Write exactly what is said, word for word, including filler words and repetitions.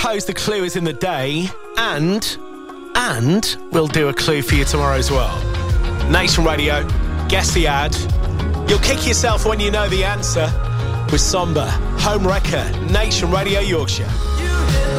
Suppose the clue is in the day, and, and we'll do a clue for you tomorrow as well. Nation Radio, guess the ad. You'll kick yourself when you know the answer with Somber, Home Wrecker, Nation Radio Yorkshire.